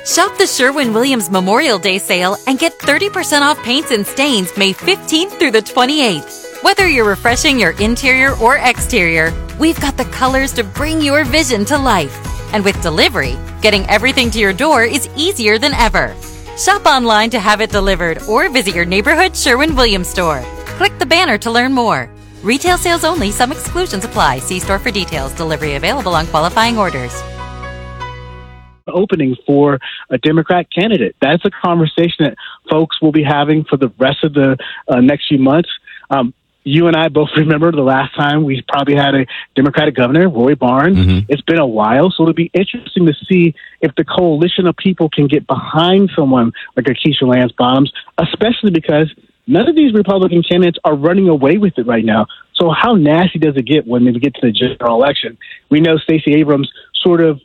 Shop the Sherwin-Williams Memorial Day sale and get 30% off paints and stains May 15th through the 28th. Whether you're refreshing your interior or exterior, we've got the colors to bring your vision to life. And with delivery, getting everything to your door is easier than ever. Shop online to have it delivered or visit your neighborhood Sherwin-Williams store. Click the banner to learn more. Retail sales only. Some exclusions apply. See store for details. Delivery available on qualifying orders. Opening for a Democrat candidate. That's a conversation that folks will be having for the rest of the next few months. You and I both remember the last time we probably had a Democratic governor, Roy Barnes. Mm-hmm. It's been a while, so it'll be interesting to see if the coalition of people can get behind someone like a Keisha Lance Bottoms, especially because none of these Republican candidates are running away with it right now. So how nasty does it get when they get to the general election? We know Stacey Abrams sort of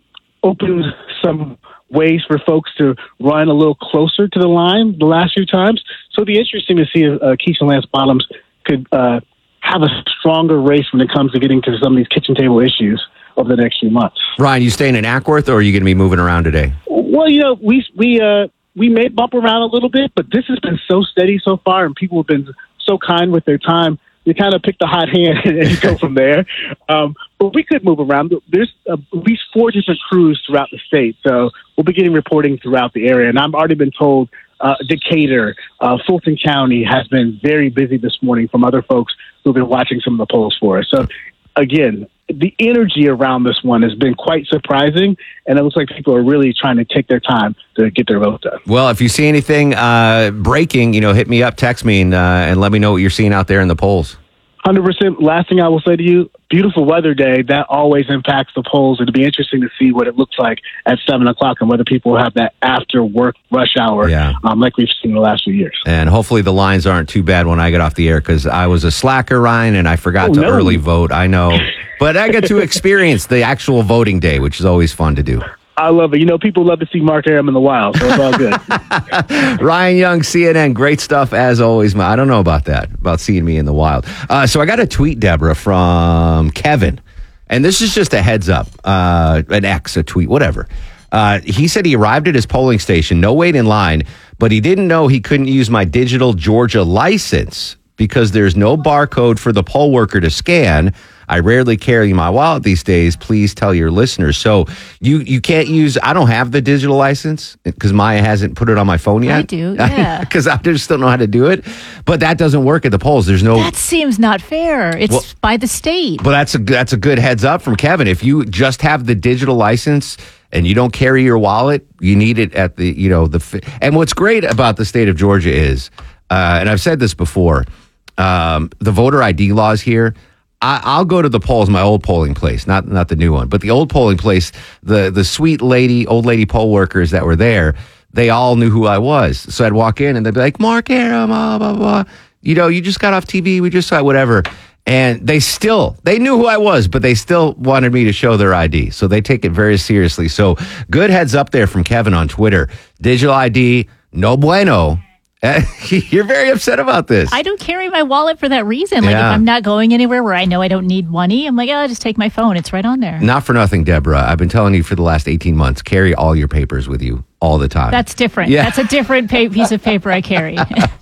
opened some ways for folks to run a little closer to the line the last few times. So it'd be interesting to see if Keisha Lance Bottoms could have a stronger race when it comes to getting to some of these kitchen table issues over the next few months. Ryan, you staying in Ackworth, or are you going to be moving around today? Well, we may bump around a little bit, but this has been so steady so far, and people have been so kind with their time. You kind of pick the hot hand and go from there. But we could move around. There's at least 4 different crews throughout the state, so we'll be getting reporting throughout the area. And I've already been told Decatur, Fulton County has been very busy this morning from other folks who've been watching some of the polls for us. So, again, the energy around this one has been quite surprising, and it looks like people are really trying to take their time to get their vote done. Well, if you see anything breaking, hit me up, text me, and let me know what you're seeing out there in the polls. 100%. Last thing I will say to you, beautiful weather day, that always impacts the polls. It'll be interesting to see what it looks like at 7 o'clock and whether people have that after work rush hour like we've seen in the last few years. And hopefully the lines aren't too bad when I get off the air, because I was a slacker, Ryan, and I forgot to early vote. I know. But I get to experience the actual voting day, which is always fun to do. I love it. People love to see Mark Arum in the wild, so it's all good. Ryan Young, CNN, great stuff as always. I don't know about that, about seeing me in the wild. So I got a tweet, Deborah, from Kevin, and this is just a heads up, an X, a tweet, whatever. He said he arrived at his polling station, no wait in line, but he didn't know he couldn't use my digital Georgia license because there's no barcode for the poll worker to scan. I rarely carry my wallet these days. Please tell your listeners. So you can't use, I don't have the digital license because Maya hasn't put it on my phone yet. I do, yeah. Because I just don't know how to do it. But that doesn't work at the polls. There's no. That seems not fair. It's by the state. But that's a good heads up from Kevin. If you just have the digital license and you don't carry your wallet, you need it at the, and what's great about the state of Georgia is, and I've said this before, the voter ID laws here, I'll go to the polls, my old polling place, not the new one, but the old polling place, the sweet old lady poll workers that were there, they all knew who I was. So I'd walk in and they'd be like, Mark Arum, blah, blah, blah. You just got off TV. We just saw whatever. And they knew who I was, but they still wanted me to show their ID. So they take it very seriously. So good heads up there from Kevin on Twitter. Digital ID, no bueno. You're very upset about this. I don't carry my wallet for that reason. Like if I'm not going anywhere where I know I don't need money, I'm like, I'll just take my phone. It's right on there. Not for nothing, Deborah. I've been telling you for the last 18 months, carry all your papers with you all the time. That's different. Yeah. That's a different piece of paper I carry.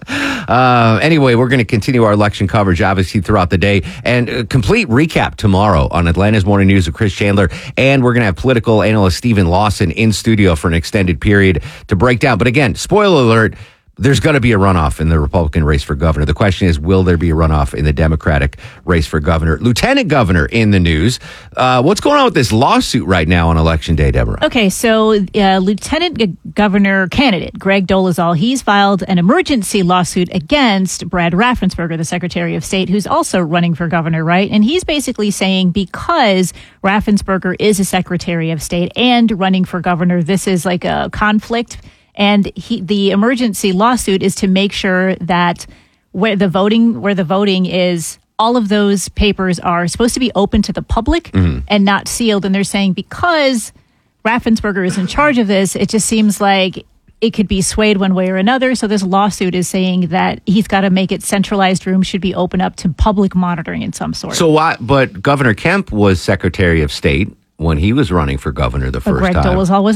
Anyway, we're going to continue our election coverage, obviously, throughout the day. And a complete recap tomorrow on Atlanta's Morning News with Chris Chandler. And we're going to have political analyst Stephen Lawson in studio for an extended period to break down. But again, spoiler alert, there's going to be a runoff in the Republican race for governor. The question is, will there be a runoff in the Democratic race for governor? Lieutenant governor in the news. What's going on with this lawsuit right now on Election Day, Deborah? Okay, so Lieutenant Governor candidate Greg Dolezal, he's filed an emergency lawsuit against Brad Raffensperger, the Secretary of State, who's also running for governor, right? And he's basically saying because Raffensperger is a Secretary of State and running for governor, this is like a conflict. And the emergency lawsuit is to make sure that where the voting is, all of those papers are supposed to be open to the public and not sealed. And they're saying because Raffensperger is in charge of this, it just seems like it could be swayed one way or another. So this lawsuit is saying that he's got to make it centralized rooms should be open up to public monitoring in some sort. So why? But Governor Kemp was Secretary of State when he was running for governor the first time. Greg Dolezal was